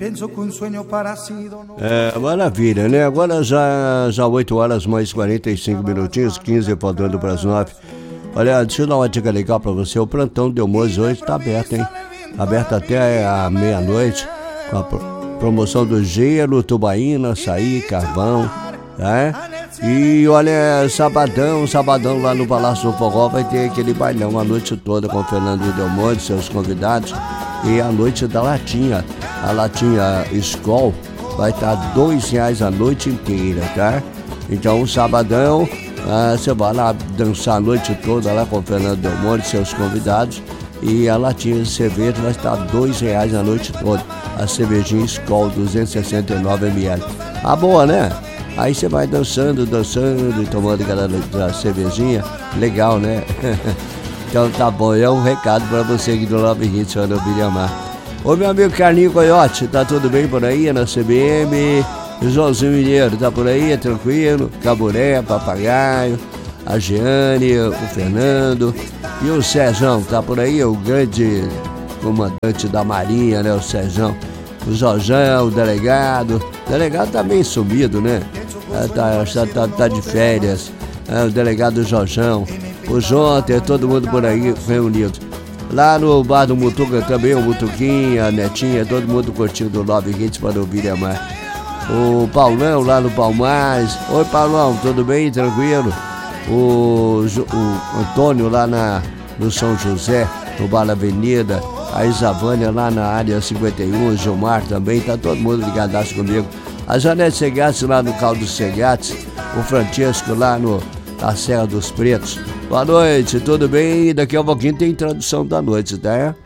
É, maravilha, né? Agora já 8 horas mais 45 minutinhos, 15 faltando para as 9. Olha, deixa eu dar uma dica legal para você. O plantão Delmose hoje está aberto, hein? Aberto até a meia-noite, com a promoção do gelo, tubaína, açaí, carvão, né? E olha, sabadão lá no Palácio do Forró vai ter aquele bailão a noite toda com o Fernando Delmose, seus convidados. E a noite da latinha, a latinha Skol vai estar R$2 a noite inteira, tá? Então, sabadão, você vai lá dançar a noite toda lá com o Fernando Delmose, seus convidados. E a latinha de cerveja vai estar R$2 a noite toda. A cervejinha Skol 269 ml. Ah, boa, né? Aí você vai dançando e tomando aquela cervejinha. Legal, né? Então tá bom, é um recado pra você aqui do Love Hits, Ana Biramar. Ô meu amigo Carlinho Coyote, tá tudo bem por aí na CBM? Joãozinho Mineiro, tá por aí, tranquilo? Caburé, Papagaio, a Jeane, o Fernando e o Sérgio, tá por aí? O grande comandante da Marinha, né, o Sérgio. O Jorjão, o delegado tá meio sumido, né? Tá de férias. O delegado Jorjão, o Jota, todo mundo por aí reunido. Lá no bar do Mutuca também, o Mutuquinha, a Netinha, todo mundo curtindo o Love Hits para ouvir a mais. O Paulão lá no Palmares. Oi Paulão, tudo bem? Tranquilo? O Antônio lá no São José, no Bar da Avenida. A Isavânia lá na área 51, o Gilmar também, tá todo mundo ligadaço comigo. A Janete Segatti lá no Caldo Segatti, o Francisco lá na Serra dos Pretos. Boa noite, tudo bem? Daqui a pouquinho tem tradução da noite, tá?